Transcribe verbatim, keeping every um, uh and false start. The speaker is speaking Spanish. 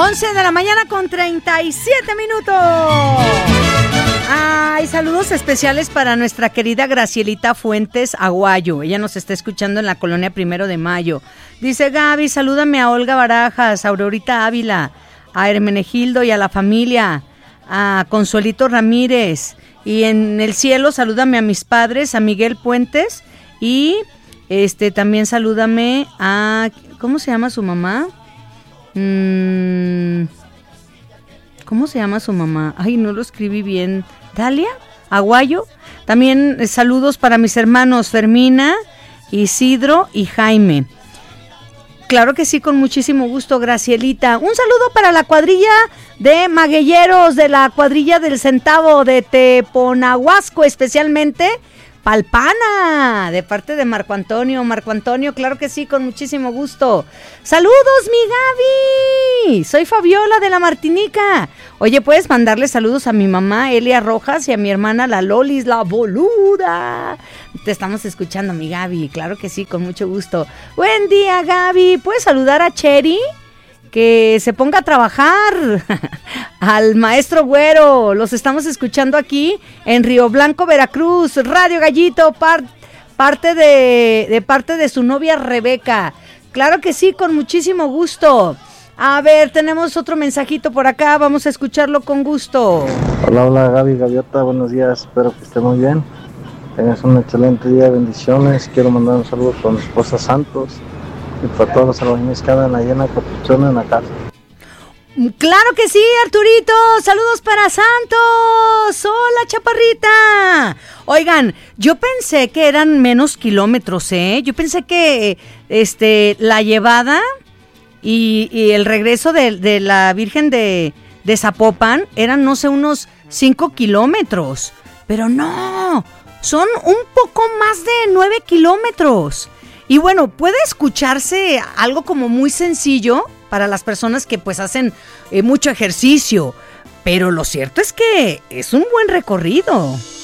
once de la mañana con treinta y siete minutos. Ay, saludos especiales para nuestra querida Gracielita Fuentes Aguayo. Ella nos está escuchando en la colonia Primero de Mayo. Dice: Gaby, salúdame a Olga Barajas, a Aurorita Ávila, a Hermenegildo y a la familia, a Consuelito Ramírez. Y en el cielo salúdame a mis padres, a Miguel Puentes, y este también salúdame a... ¿Cómo se llama su mamá? Mm, ¿Cómo se llama su mamá? Ay, no lo escribí bien. ¿Dalia? ¿Aguayo? También eh, saludos para mis hermanos Fermina, Isidro y Jaime. Claro que sí, con muchísimo gusto, Gracielita. Un saludo para la cuadrilla de magueyeros, de la cuadrilla del centavo de Teponahuasco, especialmente Palpana, de parte de Marco Antonio. Marco Antonio, claro que sí, con muchísimo gusto. ¡Saludos, mi Gaby! Soy Fabiola de la Martinica. Oye, ¿puedes mandarle saludos a mi mamá, Elia Rojas, y a mi hermana, la Lolis, la boluda? Te estamos escuchando, mi Gaby, claro que sí, con mucho gusto. Buen día, Gaby. ¿Puedes saludar a Cheri? Que se ponga a trabajar. Al maestro Güero, los estamos escuchando aquí en Río Blanco, Veracruz. Radio Gallito, par, parte de, de parte de su novia Rebeca. Claro que sí, con muchísimo gusto. A ver, tenemos otro mensajito por acá, vamos a escucharlo con gusto. Hola, hola Gaby, Gaviota, buenos días, espero que esté muy bien. Tengas un excelente día, bendiciones. Quiero mandar un saludo para mi esposa Santos y para todos los albañiles que andan allá en la construcción en la casa. Claro que sí, Arturito. Saludos para Santos. Hola, chaparrita. Oigan, yo pensé que eran menos kilómetros, ¿eh? Yo pensé que este la llevada y, y el regreso de, de la Virgen de, de Zapopan eran, no sé, unos cinco kilómetros. Pero no, son un poco más de nueve kilómetros. Y bueno, puede escucharse algo como muy sencillo para las personas que pues hacen eh, mucho ejercicio, pero lo cierto es que es un buen recorrido.